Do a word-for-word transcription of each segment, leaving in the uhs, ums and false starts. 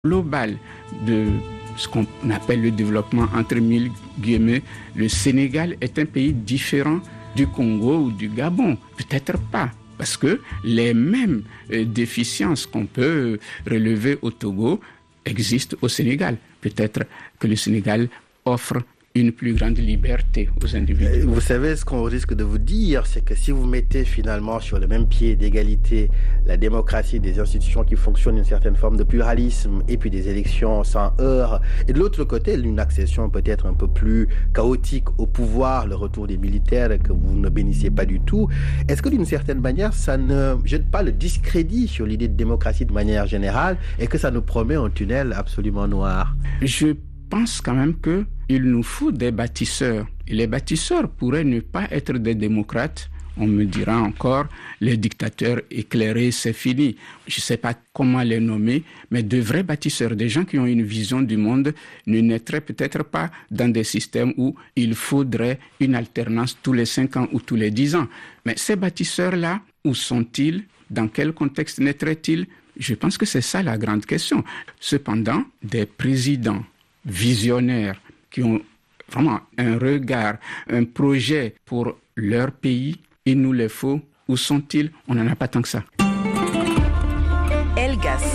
global de ce qu'on appelle le développement entre mille guillemets, le Sénégal est un pays différent du Congo ou du Gabon. Peut-être pas, parce que les mêmes euh, déficiences qu'on peut relever au Togo existent au Sénégal. Peut-être que le Sénégal offre une plus grande liberté aux individus. Vous savez, ce qu'on risque de vous dire, c'est que si vous mettez finalement sur le même pied d'égalité la démocratie, des institutions qui fonctionnent, une certaine forme de pluralisme, et puis des élections sans heurts, et de l'autre côté, une accession peut-être un peu plus chaotique au pouvoir, le retour des militaires que vous ne bénissez pas du tout, est-ce que d'une certaine manière, ça ne jette pas le discrédit sur l'idée de démocratie de manière générale, et que ça nous promet un tunnel absolument noir? Je pense quand même que il nous faut des bâtisseurs. Et les bâtisseurs pourraient ne pas être des démocrates. On me dira encore, les dictateurs éclairés, c'est fini. Je ne sais pas comment les nommer, mais de vrais bâtisseurs, des gens qui ont une vision du monde, ne naîtraient peut-être pas dans des systèmes où il faudrait une alternance tous les cinq ans ou tous les dix ans. Mais ces bâtisseurs-là, où sont-ils? Dans quel contexte naîtraient-ils? Je pense que c'est ça la grande question. Cependant, des présidents visionnaires qui ont vraiment un regard, un projet pour leur pays, il nous les faut. Où sont-ils? On n'en a pas tant que ça. Elgas.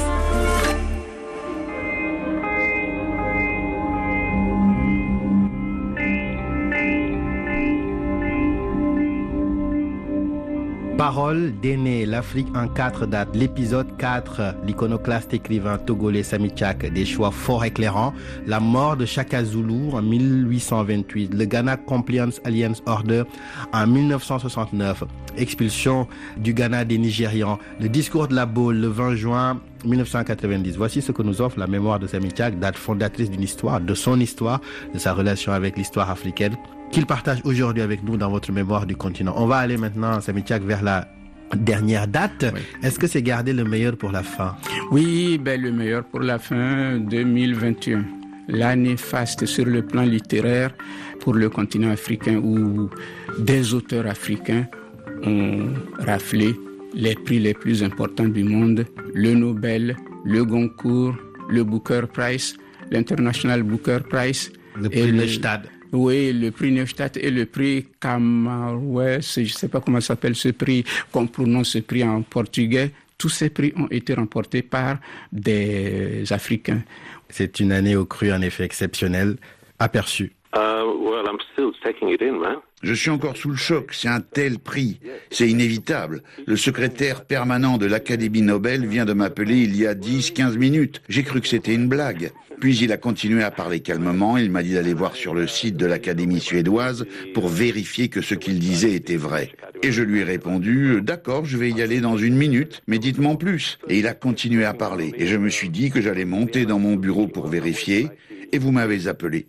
Parole d'aîné, l'Afrique en quatre dates. L'épisode quatre, l'iconoclaste écrivain togolais Samy Tchak, des choix fort éclairants. La mort de Shaka Zulu en mille huit cent vingt-huit. Le Ghana Compliance Alliance Order en mille neuf cent soixante-neuf. Expulsion du Ghana des Nigérians. Le discours de la Baule le vingt juin mille neuf cent quatre-vingt-dix. Voici ce que nous offre la mémoire de Samy Tchak, date fondatrice d'une histoire, de son histoire, de sa relation avec l'histoire africaine, qu'il partage aujourd'hui avec nous dans votre mémoire du continent. On va aller maintenant, Samy Tchak, vers la dernière date. Oui. Est-ce que c'est garder le meilleur pour la fin? Oui, ben le meilleur pour la fin, deux mille vingt et un. L'année faste sur le plan littéraire pour le continent africain où des auteurs africains ont raflé les prix les plus importants du monde, le Nobel, le Goncourt, le Booker Prize, l'International Booker Prize. Le prix Neustadt. Oui, le prix Neustadt et le prix Camões, je ne sais pas comment s'appelle ce prix, qu'on prononce ce prix en portugais. Tous ces prix ont été remportés par des Africains. C'est une année au cru en effet exceptionnelle. Aperçu. Uh, well, I'm still taking it in, man. Je suis encore sous le choc, c'est un tel prix, c'est inévitable. Le secrétaire permanent de l'Académie Nobel vient de m'appeler il y a dix quinze minutes. J'ai cru que c'était une blague. Puis il a continué à parler calmement, il m'a dit d'aller voir sur le site de l'Académie suédoise pour vérifier que ce qu'il disait était vrai. Et je lui ai répondu, d'accord, je vais y aller dans une minute, mais dites-moi en plus. Et il a continué à parler. Et je me suis dit que j'allais monter dans mon bureau pour vérifier. Et vous m'avez appelé.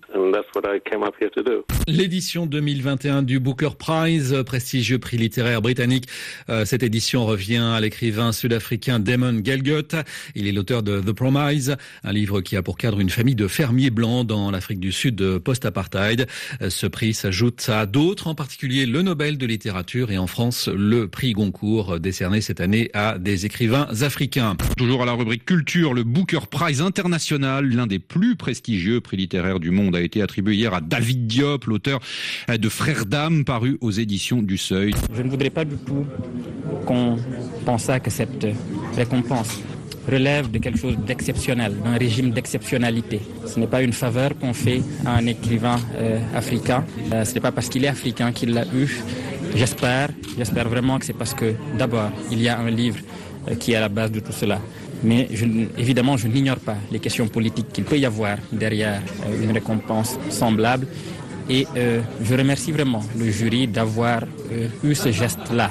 L'édition deux mille vingt et un du Booker Prize, prestigieux prix littéraire britannique. Euh, cette édition revient à l'écrivain sud-africain Damon Galgut. Il est l'auteur de The Promise, un livre qui a pour cadre une famille de fermiers blancs dans l'Afrique du Sud post-apartheid. Ce prix s'ajoute à d'autres, en particulier le Nobel de littérature et en France, le prix Goncourt, décerné cette année à des écrivains africains. Toujours à la rubrique culture, le Booker Prize international, l'un des plus prestigieux prix littéraire du monde, a été attribué hier à David Diop, l'auteur de Frères d'âme, paru aux éditions du Seuil. Je ne voudrais pas du tout qu'on pensât que cette récompense relève de quelque chose d'exceptionnel, d'un régime d'exceptionnalité. Ce n'est pas une faveur qu'on fait à un écrivain euh, africain. Euh, ce n'est pas parce qu'il est africain qu'il l'a eu. J'espère, j'espère vraiment que c'est parce que d'abord, il y a un livre euh, qui est à la base de tout cela. Mais je, évidemment, je n'ignore pas les questions politiques qu'il peut y avoir derrière euh, une récompense semblable. Et euh, je remercie vraiment le jury d'avoir euh, eu ce geste-là.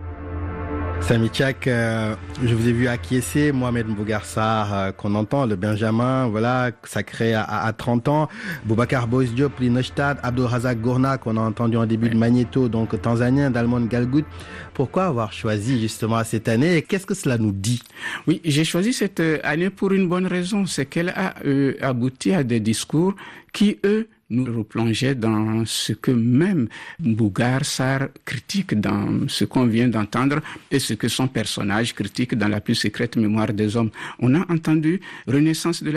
Samy Tchak, euh, je vous ai vu acquiescer, Mohamed Mbougar Sarr, euh, qu'on entend, le Benjamin, voilà, sacré à, à trente ans, Boubacar Boris Diop, prix Neustadt, Abdulrazak Gourna, qu'on a entendu en début de Magnéto, donc tanzanien, Damon Galgut. Pourquoi avoir choisi justement cette année et qu'est-ce que cela nous dit? Oui, j'ai choisi cette année pour une bonne raison, c'est qu'elle a euh, abouti à des discours qui, eux, nous replongeait dans ce que même Bougar Sarr critique dans ce qu'on vient d'entendre et ce que son personnage critique dans la plus secrète mémoire des hommes. On a entendu Renaissance de la